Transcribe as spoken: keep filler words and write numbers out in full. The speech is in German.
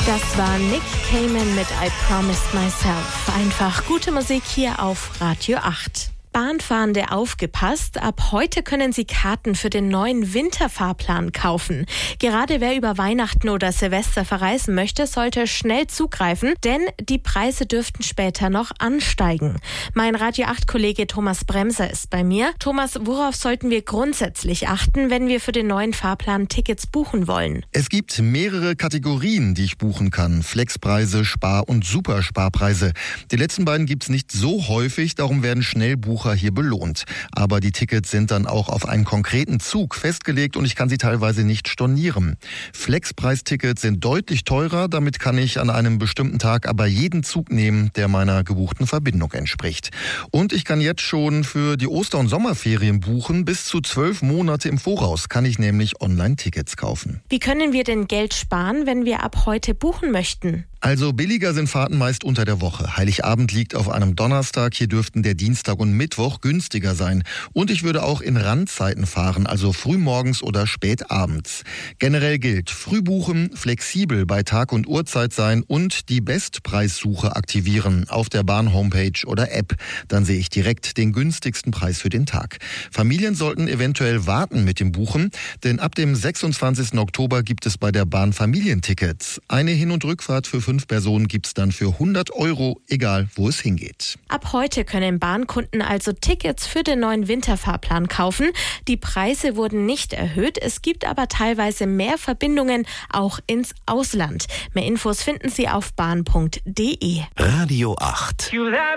Das war Nick Cayman mit I Promised Myself. Einfach gute Musik hier auf Radio acht. Bahnfahrende aufgepasst, ab heute können Sie Karten für den neuen Winterfahrplan kaufen. Gerade wer über Weihnachten oder Silvester verreisen möchte, sollte schnell zugreifen, denn die Preise dürften später noch ansteigen. Mein Radio acht Kollege Thomas Bremser ist bei mir. Thomas, worauf sollten wir grundsätzlich achten, wenn wir für den neuen Fahrplan Tickets buchen wollen? Es gibt mehrere Kategorien, die ich buchen kann. Flexpreise, Spar- und Supersparpreise. Die letzten beiden gibt es nicht so häufig, darum werden schnell Bucher hier belohnt. Aber die Tickets sind dann auch auf einen konkreten Zug festgelegt und ich kann sie teilweise nicht stornieren. Flexpreistickets sind deutlich teurer, damit kann ich an einem bestimmten Tag aber jeden Zug nehmen, der meiner gebuchten Verbindung entspricht. Und ich kann jetzt schon für die Oster- und Sommerferien buchen. Bis zu zwölf Monate im Voraus kann ich nämlich Online-Tickets kaufen. Wie können wir denn Geld sparen, wenn wir ab heute buchen möchten? Also billiger sind Fahrten meist unter der Woche. Heiligabend liegt auf einem Donnerstag, hier dürften der Dienstag und Mittwoch günstiger sein. Und ich würde auch in Randzeiten fahren, also frühmorgens oder spätabends. Generell gilt, früh buchen, flexibel bei Tag und Uhrzeit sein und die Bestpreissuche aktivieren auf der Bahn-Homepage oder App. Dann sehe ich direkt den günstigsten Preis für den Tag. Familien sollten eventuell warten mit dem Buchen, denn ab dem sechsundzwanzigsten Oktober gibt es bei der Bahn Familientickets. Eine Hin- und Rückfahrt für fünf Personen gibt's dann für hundert Euro, egal wo es hingeht. Ab heute können Bahnkunden also Tickets für den neuen Winterfahrplan kaufen. Die Preise wurden nicht erhöht, es gibt aber teilweise mehr Verbindungen auch ins Ausland. Mehr Infos finden Sie auf bahn punkt de. Radio acht.